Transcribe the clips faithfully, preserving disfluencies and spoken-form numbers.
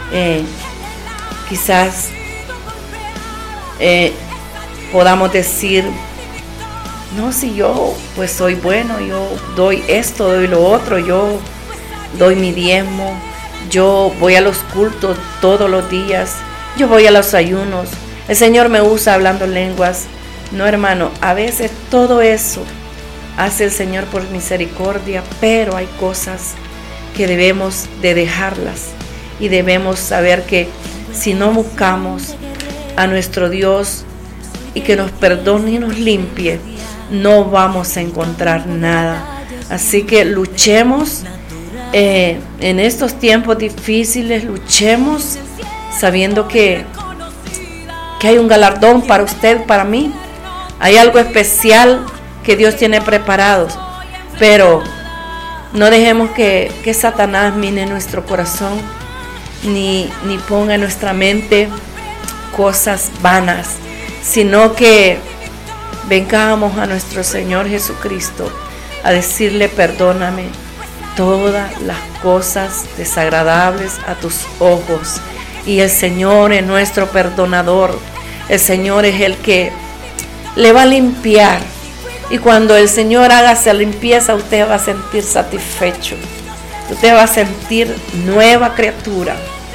eh, quizás eh, podamos decir, no, si yo pues soy bueno, yo doy esto, doy lo otro, yo doy mi diezmo, yo voy a los cultos todos los días, yo voy a los ayunos, el Señor me usa hablando lenguas. No, hermano, a veces todo eso hace el Señor por misericordia, pero hay cosas que debemos de dejarlas y debemos saber que si no buscamos a nuestro Dios y que nos perdone y nos limpie, no vamos a encontrar nada. Así que luchemos eh, en estos tiempos difíciles, luchemos sabiendo que, que hay un galardón para usted, para mí. Hay algo especial que Dios tiene preparado, pero no dejemos que, que Satanás mine nuestro corazón, ni, ni ponga en nuestra mente cosas vanas, sino que vengamos a nuestro Señor Jesucristo a decirle: perdóname todas las cosas desagradables a tus ojos. Y el Señor es nuestro perdonador. El Señor es el que le va a limpiar. Y cuando el Señor haga esa limpieza, usted va a sentir satisfecho. Usted va a sentir nueva criatura.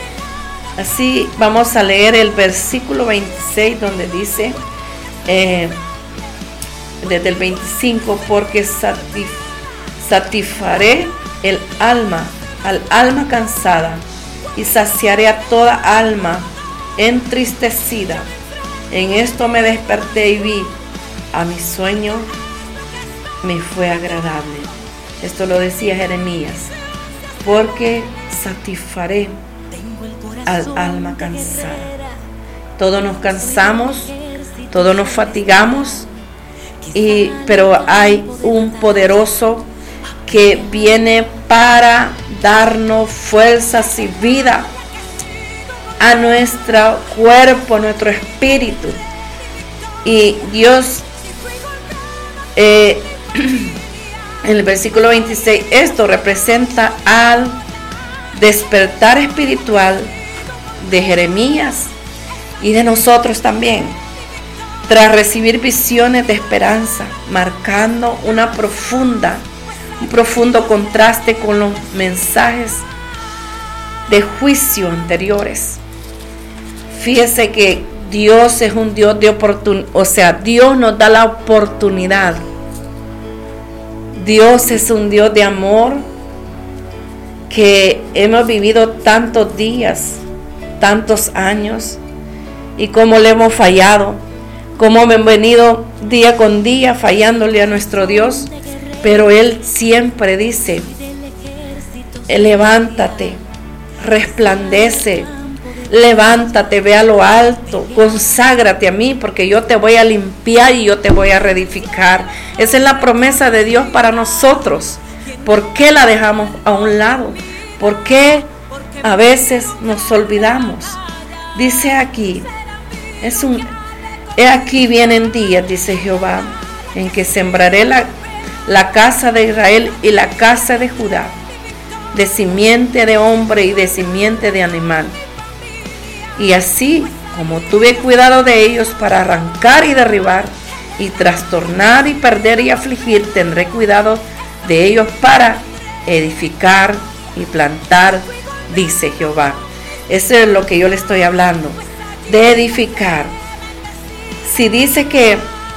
Así vamos a leer el versículo veintiséis, donde dice, eh, desde el veinticinco, porque satisf- satisfaré el alma, al alma cansada, y saciaré a toda alma entristecida. En esto me desperté y vi, a mi sueño me fue agradable. Esto lo decía Jeremías. Porque satisfaré al alma cansada. Todos nos cansamos, todos nos fatigamos, y, pero hay un poderoso que viene para darnos fuerzas y vida a nuestro cuerpo, a nuestro espíritu. Y Dios, eh, en el versículo veintiséis, esto representa al despertar espiritual de Jeremías y de nosotros también, tras recibir visiones de esperanza, marcando una profunda, un profundo contraste con los mensajes de juicio anteriores. Fíjese que Dios es un Dios de oportunidad, o sea, Dios nos da la oportunidad. Dios es un Dios de amor, que hemos vivido tantos días, tantos años, y cómo le hemos fallado, cómo hemos venido día con día fallándole a nuestro Dios, pero Él siempre dice: levántate, resplandece, levántate, ve a lo alto, conságrate a mí, porque yo te voy a limpiar y yo te voy a reedificar. Esa es la promesa de Dios para nosotros. ¿Por qué la dejamos a un lado? ¿Por qué a veces nos olvidamos? Dice aquí, es un, he aquí vienen días, dice Jehová, en que sembraré la, la casa de Israel y la casa de Judá, de simiente de hombre y de simiente de animal. Y así como tuve cuidado de ellos para arrancar y derribar, y trastornar y perder y afligir, tendré cuidado de ellos para edificar y plantar, dice Jehová. Eso es lo que yo le estoy hablando, de edificar. Si dice que,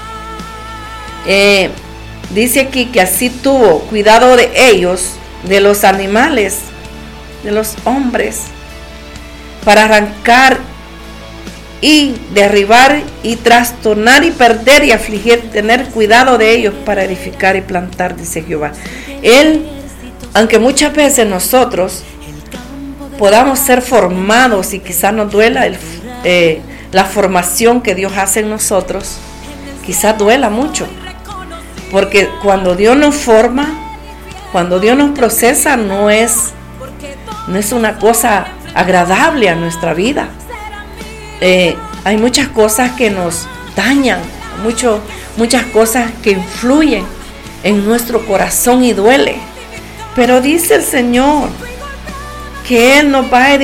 eh, dice aquí que así tuvo cuidado de ellos, de los animales, de los hombres, para arrancar y derribar y trastornar y perder y afligir, tener cuidado de ellos para edificar y plantar, dice Jehová. Él, aunque muchas veces nosotros podamos ser formados y quizás nos duela el, eh, la formación que Dios hace en nosotros, quizás duela mucho, porque cuando Dios nos forma, cuando Dios nos procesa, no es, no es una cosa agradable a nuestra vida. Eh, hay muchas cosas que nos dañan, mucho, muchas cosas que influyen en nuestro corazón y duele. Pero dice el Señor que Él nos va a